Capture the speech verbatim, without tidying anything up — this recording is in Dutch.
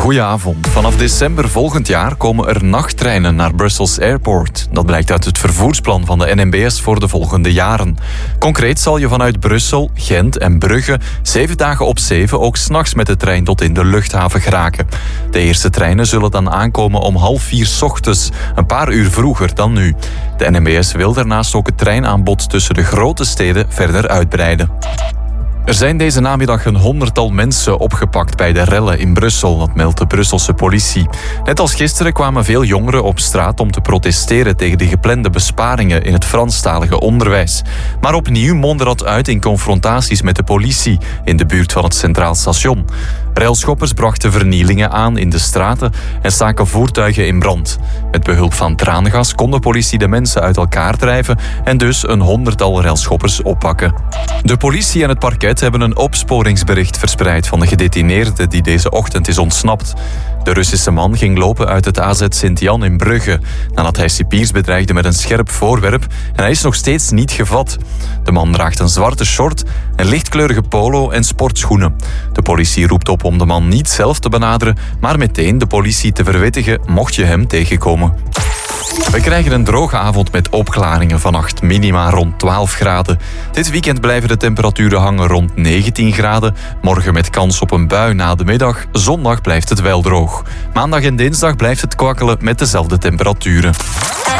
Goedenavond. Vanaf december volgend jaar komen er nachttreinen naar Brussels Airport. Dat blijkt uit het vervoersplan van de N M B S voor de volgende jaren. Concreet zal je vanuit Brussel, Gent en Brugge zeven dagen op zeven ook 's nachts met de trein tot in de luchthaven geraken. De eerste treinen zullen dan aankomen om half vier 's ochtends, een paar uur vroeger dan nu. De N M B S wil daarnaast ook het treinaanbod tussen de grote steden verder uitbreiden. Er zijn deze namiddag een honderdtal mensen opgepakt bij de rellen in Brussel, dat meldt de Brusselse politie. Net als gisteren kwamen veel jongeren op straat om te protesteren tegen de geplande besparingen in het Franstalige onderwijs. Maar opnieuw mondde dat uit in confrontaties met de politie in de buurt van het Centraal Station. Railschoppers brachten vernielingen aan in de straten en staken voertuigen in brand. Met behulp van traangas kon de politie de mensen uit elkaar drijven en dus een honderdtal railschoppers oppakken. De politie en het parket hebben een opsporingsbericht verspreid van de gedetineerde die deze ochtend is ontsnapt. De Russische man ging lopen uit het A Z Sint-Jan in Brugge nadat hij cipiers bedreigde met een scherp voorwerp en hij is nog steeds niet gevat. De man draagt een zwarte short, een lichtkleurige polo en sportschoenen. De politie roept op om de man niet zelf te benaderen, maar meteen de politie te verwittigen mocht je hem tegenkomen. We krijgen een droge avond met opklaringen vannacht, minima rond twaalf graden. Dit weekend blijven de temperaturen hangen rond negentien graden. Morgen met kans op een bui na de middag. Zondag blijft het wel droog. Maandag en dinsdag blijft het kwakkelen met dezelfde temperaturen.